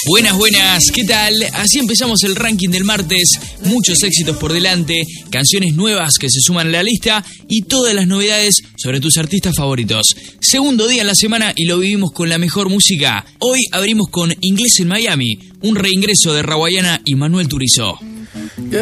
Buenas, buenas, ¿qué tal? Así empezamos el ranking del martes, muchos éxitos por delante, canciones nuevas que se suman a la lista y todas las novedades sobre tus artistas favoritos. Segundo día en la semana y lo vivimos con la mejor música. Hoy abrimos con Inglés en Miami, un reingreso de Rawayana y Manuel Turizo.